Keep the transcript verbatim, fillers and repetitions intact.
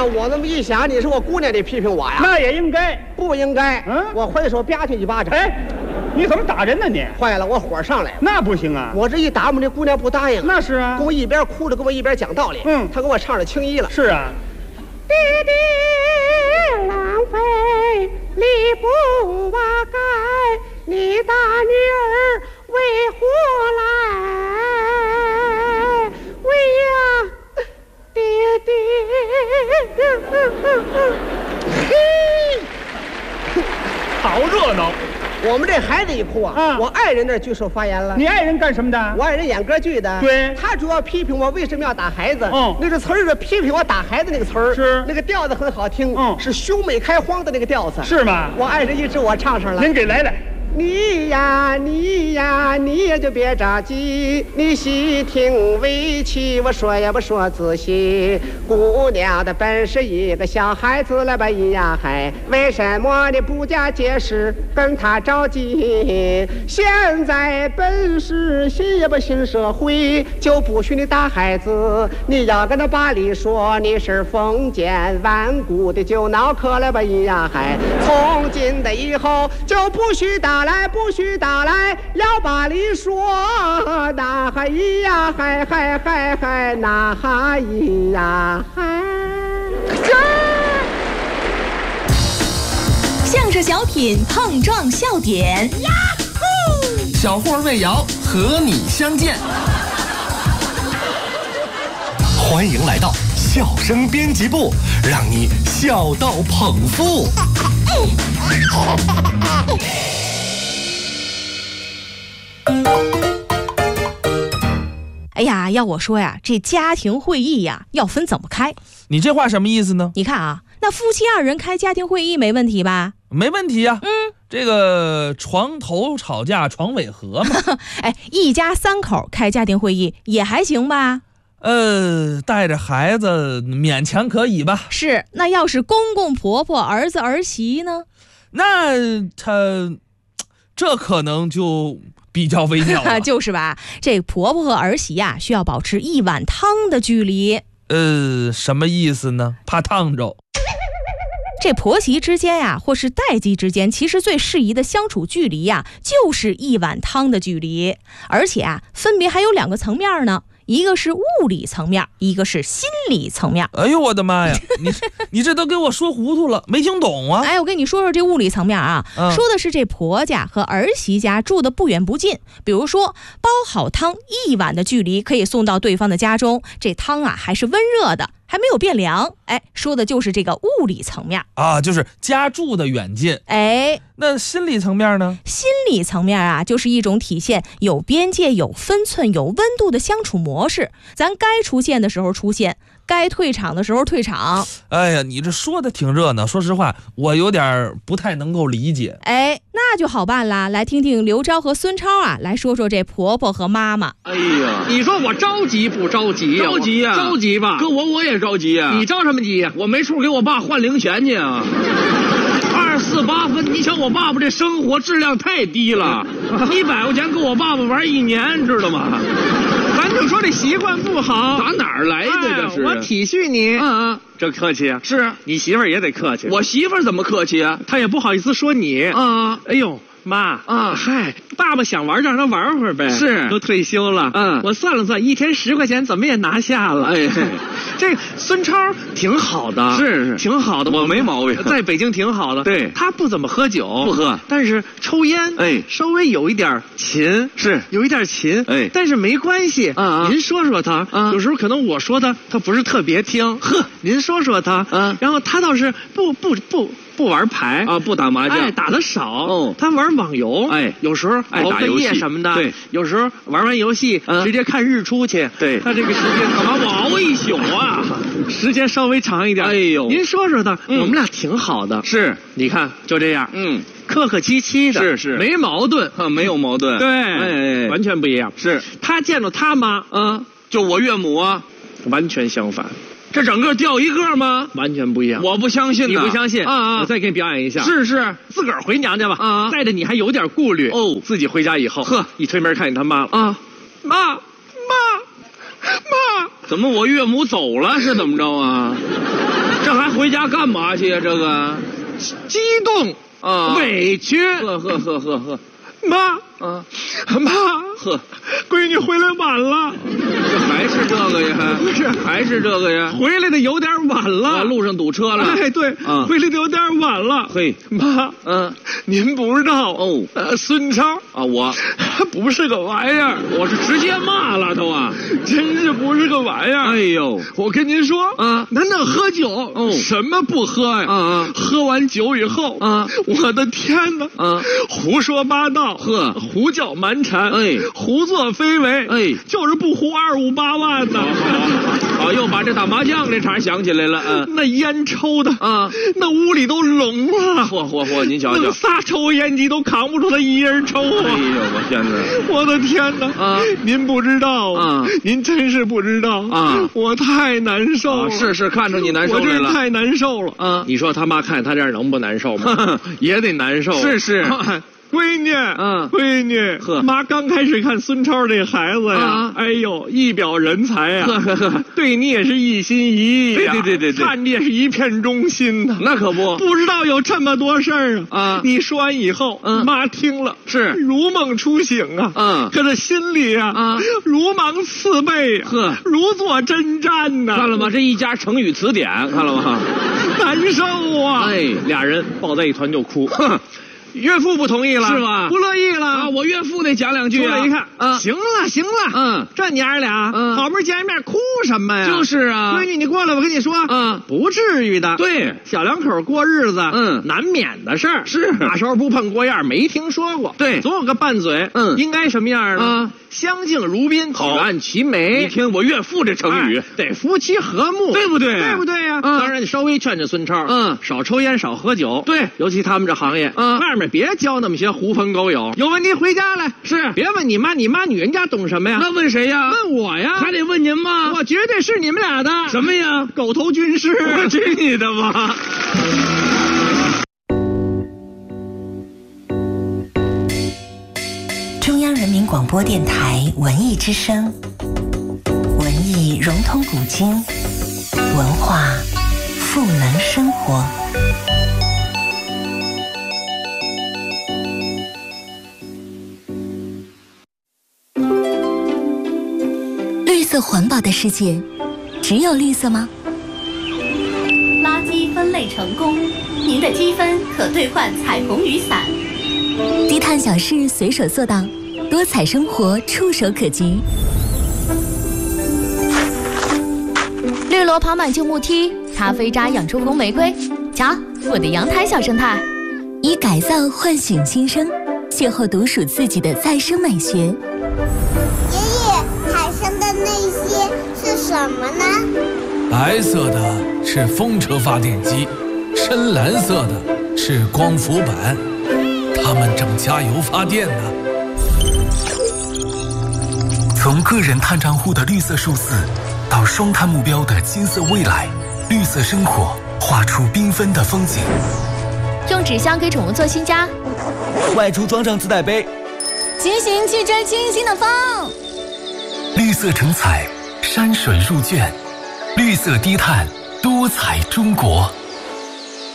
我那么一想，你说我姑娘得批评我呀？ 那也应该， 不应该。 嗯， 我回手啪去一巴掌。 哎，你怎么打人呢你？ 坏了，我火上来了。 那不行啊！ 我这一打我这姑娘不答应。 那是啊， 跟我一边哭着，跟我一边讲道理。 嗯， 她跟我唱着青衣了。 是啊。 爹爹浪费理不挖该，你大女儿为何来？为呀，爹爹。 好热闹！ 我们这孩子一哭啊， 啊我爱人那儿举手发言了。 你爱人干什么的？ 我爱人演歌剧的， 对， 他主要批评我为什么要打孩子。 嗯， 那个词儿是批评我打孩子那个词儿， 是那个调子很好听， 嗯， 是兄妹开荒的那个调子， 是吗？ 我爱人一指我唱上了， 您给来来。 你呀，你呀，你也就别着急，你细听委屈我说呀，我说仔细。姑娘的本是一个小孩子来吧，咿呀嗨，为什么你不加解释，跟他着急？现在本是新也不新社会，就不许你打孩子。你要跟他把理说，你是封建顽固的旧脑壳来吧，咿呀嗨，从今的以后就不许打。来不许打来，要把理说，那哈咿呀嗨嗨嗨嗨，那哈咿呀嗨。 相声小品碰撞笑点，呀呼！ 小霍魏瑶和你相见，欢迎来到笑声编辑部，让你笑到捧腹。 哎呀，要我说呀，这家庭会议呀，要分怎么开。 你这话什么意思呢？ 你看啊，那夫妻二人开家庭会议没问题吧？ 没问题呀、啊。 嗯， 这个床头吵架床尾和嘛。 哎，一家三口开家庭会议也还行吧？ 呃，带着孩子勉强可以吧？ 是，那要是公公婆婆、儿子儿媳呢？ 那他这可能就比较微妙了。 就是吧，这婆婆和儿媳呀、啊，需要保持一碗汤的距离。 呃，什么意思呢？怕烫着。 这婆媳之间呀、啊，或是代际之间，其实最适宜的相处距离呀、啊，就是一碗汤的距离。而且啊，分别还有两个层面呢。一个是物理层面，一个是心理层面。 哎呦我的妈呀，你你这都给我说糊涂了，没听懂啊。 哎，我跟你说说这物理层面啊、嗯，说的是这婆家和儿媳家住的不远不近，比如说煲好汤一碗的距离可以送到对方的家中，这汤啊还是温热的，还没有变凉。哎，说的就是这个物理层面啊，就是家住的远近。 哎， 那心理层面呢？ 心理层面啊，就是一种体现有边界、有分寸、有温度的相处模式。咱该出现的时候出现，该退场的时候退场。 哎呀，你这说的挺热闹，说实话，我有点不太能够理解。 哎，那就好办啦，来听听刘钊和孙超啊，来说说这婆婆和妈妈。 哎呀，你说我着急不着急呀、啊？ 着急呀、啊， 着急吧。 搁我我也着急呀、啊。 你着什么急呀、啊？ 我没处给我爸换零钱去啊。二四八分，你想我爸爸这生活质量太低了，一百块钱够我爸爸玩一年，知道吗？ 咱就说这习惯不好， 打哪儿来的这是？ 哎、我体恤你， 嗯嗯， 这客气啊。 是你媳妇儿也得客气。 我媳妇儿怎么客气啊？ 她也不好意思说你。 啊， 哎呦。妈啊， 嗨，爸爸想玩让他玩会儿呗。 是， 都退休了。 嗯， 我算了算，一天十块钱怎么也拿下了。 哎， 这孙超挺好的， 是是， 挺好的， 我没毛病， 在北京挺好的。 对， 他不怎么喝酒， 不喝， 但是抽烟， 哎， 稍微有一点勤， 是有一点勤， 哎， 但是没关系。 啊， 您说说他， 啊， 有时候可能我说他，他不是特别听。 呵， 您说说他， 啊， 然后他倒是不不不。不玩牌啊，不打麻将， 哎，打的少。 哦， 他玩网游， 哎， 有时候爱打游戏什么的。 对， 有时候玩完游戏， 嗯， 直接看日出去。 对， 他这个时间干嘛？我熬一宿啊，时间稍微长一点。 哎呦， 您说说他， 嗯、 我们俩挺好的。 是， 你看就这样， 嗯， 客客气气的， 是是， 没矛盾， 啊，没有矛盾。 对， 哎， 完全不一样。 是他见着他妈， 嗯，就我岳母啊， 完全相反。 这整个掉一个吗？ 完全不一样， 我不相信。 你不相信啊啊！ 我再给你表演一下。 是是， 自个儿回娘家吧。 啊， 带着你还有点顾虑哦。 自己回家以后， 呵， 一推门看见他妈了啊， 妈妈妈， 怎么我岳母走了是怎么着啊？ 这还回家干嘛去呀？这个激动啊， 委屈。 呵呵呵呵呵， 妈啊， 妈， 呵， 闺女回来晚了。 这还是这个呀？ 不是， 还是这个呀？ 回来的有点晚了， 啊，路上堵车了。 哎，对， 啊， 回来的有点晚了。 嘿， 妈， 嗯， 您不知道哦， 呃，孙超啊，我不是个玩意儿， 我是直接骂了都啊， 真是不是个玩意儿。 哎呦， 我跟您说啊， 难道喝酒？ 哦， 什么不喝呀？ 啊啊， 喝完酒以后啊， 我的天哪！ 啊， 胡说八道， 呵， 胡搅蛮缠， 哎， 胡作非为， 哎， 就是不胡二五八万呢。 好，又把这打麻将这茬想起来了。嗯， 那烟抽的啊， 那屋里都聋了。 嚯嚯嚯！您瞧瞧， 那仨抽烟机都扛不住他一人抽啊！ 哎呦，我天哪！ 我的天哪！ 啊， 您不知道啊， 您真是不知道啊！ 我太难受了。 啊、是是，看出你难受来了。 我真太难受了啊！ 你说他妈看他这样能不难受吗？也得难受。 是是。 闺女， 嗯， 闺女， 呵， 妈刚开始看孙超这孩子呀， 啊、 哎呦，一表人才呀， 呵呵呵， 对你也是一心一意呀， 对对对对对， 看你也是一片忠心呐。 那可不， 不知道有这么多事儿啊！ 啊， 你说完以后， 嗯， 妈听了是如梦初醒啊， 嗯， 可是心里啊， 啊， 如芒刺背啊， 呵， 如坐针毡呐。 看了吗？这一家成语词典，看了吗？ 难受啊！ 哎， 俩人抱在一团就哭。岳父不同意了， 是吧？ 不乐意了啊！我岳父得讲两句啊！ 出来一看， 啊， 行了行了， 嗯， 这娘俩， 嗯， 好不容易见面，哭什么呀？ 就是啊， 闺女，你过来，我跟你说， 啊， 不至于的。 对， 小两口过日子， 嗯， 难免的事儿。 是， 那时候不碰过样，没听说过。 对， 总有个拌嘴。 嗯， 应该什么样呢？ 啊， 相敬如宾，举案齐眉。 你听我岳父这成语， 得夫妻和睦， 对不对？ 对不对呀？当然，你稍微劝劝孙超， 嗯， 少抽烟，少喝酒。 对， 尤其他们这行业， 嗯， 外面别交那么些狐朋狗友。有问题回家来， 是， 别问你妈，你妈女人家懂什么呀？ 那问谁呀？ 问我呀？ 还得问您吗？ 我绝对是你们俩的。 什么呀？ 狗头军师！ 我去你的吧！ 中央人民广播电台文艺之声，文艺融通古今，文化赋能生活。绿色环保的世界，只有绿色吗？ 垃圾分类成功，您的积分可兑换彩虹雨伞。 低碳小事随手做到，多彩生活触手可及。 绿萝爬满旧木梯，咖啡渣养出红玫瑰。瞧，我的阳台小生态。 以改造唤醒新生，邂逅独属自己的再生美学。 爷爷，海上的那些是什么呢？ 白色的是风车发电机，深蓝色的是光伏板，它们正加油发电呢。 从个人碳账户的绿色数字，到双碳目标的金色未来，绿色生活画出缤纷的风景。 用纸箱给宠物做新家， 外出装上自带杯， 骑行去追清新的风。 绿色成彩，山水入卷，绿色低碳，多彩中国。